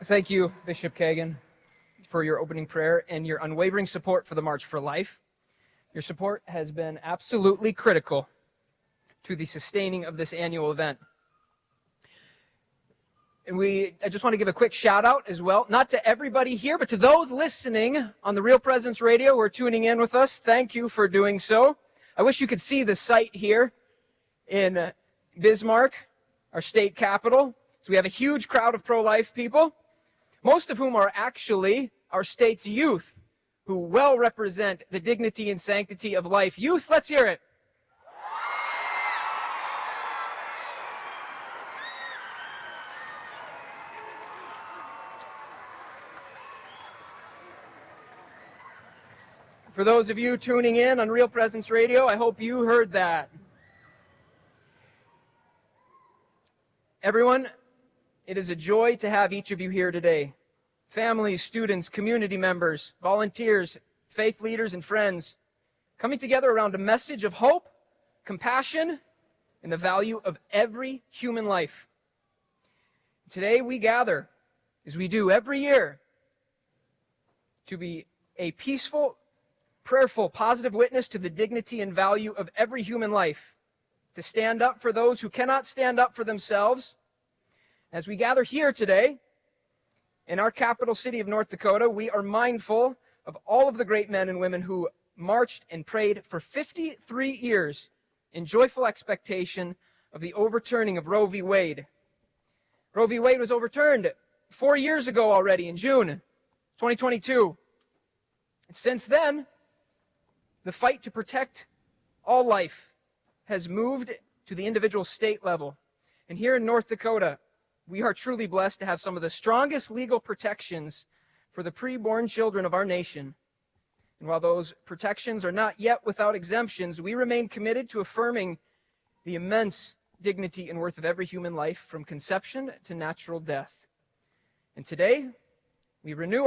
Thank you, Bishop Kagan, for your opening prayer and your unwavering support for the March for Life. Your support has been absolutely critical to the sustaining of this annual event. And I just want to give a quick shout out as well, not to everybody here, but to those listening on the Real Presence Radio who are tuning in with us. Thank you for doing so. I wish you could see the site here in Bismarck, our state capital. So we have a huge crowd of pro-life people, most of whom are actually our state's youth, who well represent the dignity and sanctity of life. Youth, let's hear it. For those of you tuning in on Real Presence Radio, I hope you heard that. Everyone, it is a joy to have each of you here today. Families, students, community members, volunteers, faith leaders, and friends, coming together around a message of hope, compassion, and the value of every human life. Today we gather, as we do every year, to be a peaceful, prayerful, positive witness to the dignity and value of every human life, to stand up for those who cannot stand up for themselves. As we gather here today, in our capital city of North Dakota, we are mindful of all of the great men and women who marched and prayed for 53 years in joyful expectation of the overturning of Roe v. Wade. Roe v. Wade was overturned 4 years ago already, in June 2022. And since then, the fight to protect all life has moved to the individual state level. And here in North Dakota, we are truly blessed to have some of the strongest legal protections for the preborn children of our nation. And while those protections are not yet without exemptions, we remain committed to affirming the immense dignity and worth of every human life from conception to natural death. And today, we renew